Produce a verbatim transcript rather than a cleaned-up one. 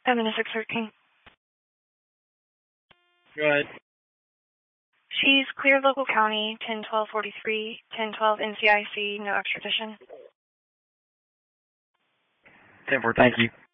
Seven to six thirteen. Go ahead. She's cleared local county, ten twelve forty-three, ten twelve N C I C, no extradition. ten four, thank you.